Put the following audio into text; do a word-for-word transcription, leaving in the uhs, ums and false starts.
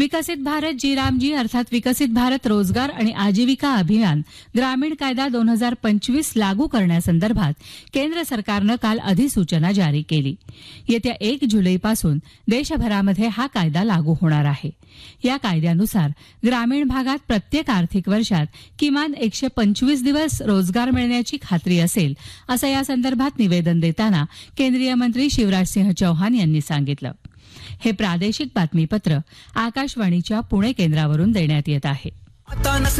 विकसित भारत जी रामजी अर्थात विकसित भारत रोजगार आणि आजीविका अभियान ग्रामीण कायदा दोन हजार पंचवीस लागू करण्यासंदर्भात केंद्र सरकारनं काल अधिसूचना जारी केली. येत्या एक जुलैपासून देशभरामध्ये हा कायदा लागू होणार आहे. या कायद्यानुसार ग्रामीण भागात प्रत्येक आर्थिक वर्षात किमान एकशे पंचवीस दिवस रोजगार मिळण्याची खात्री असेल, असं या संदर्भात निवेदन देताना केंद्रीय मंत्री शिवराजसिंह चौहान यांनी सांगितलं. हे प्रादेशिक बातमीपत्र आकाशवाणीच्या पुणे केंद्रावरून देण्यात येत आहे.